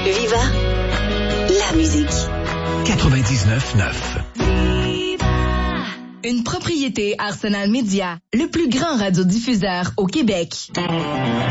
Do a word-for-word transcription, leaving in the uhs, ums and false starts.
Viva la musique. quatre-vingt-dix-neuf neuf. Une propriété Arsenal Média, le plus grand radiodiffuseur au Québec.